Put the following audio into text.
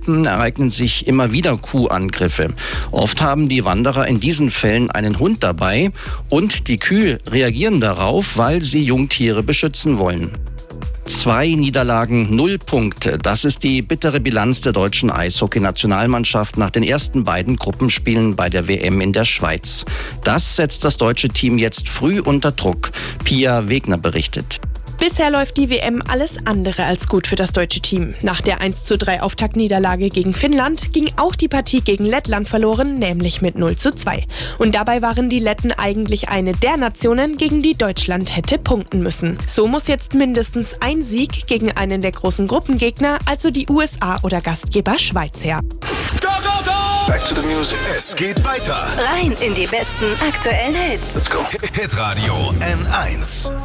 Alpen ereignen sich immer wieder Kuhangriffe. Oft haben die Wanderer in diesen Fällen einen Hund dabei und die Kühe reagieren darauf, weil sie Jungtiere beschützen wollen. 2 Niederlagen, 0 Punkte. Das ist die bittere Bilanz der deutschen Eishockey-Nationalmannschaft nach den ersten beiden Gruppenspielen bei der WM in der Schweiz. Das setzt das deutsche Team jetzt früh unter Druck. Pia Wegner berichtet. Bisher läuft die WM alles andere als gut für das deutsche Team. Nach der 1:3 Auftaktniederlage gegen Finnland ging auch die Partie gegen Lettland verloren, nämlich mit 0:2. Und dabei waren die Letten eigentlich eine der Nationen, gegen die Deutschland hätte punkten müssen. So muss jetzt mindestens ein Sieg gegen einen der großen Gruppengegner, also die USA oder Gastgeber Schweiz her. Go, go, go! Back to the music. Es geht weiter. Rein in die besten aktuellen Hits. Let's go. Hitradio N1.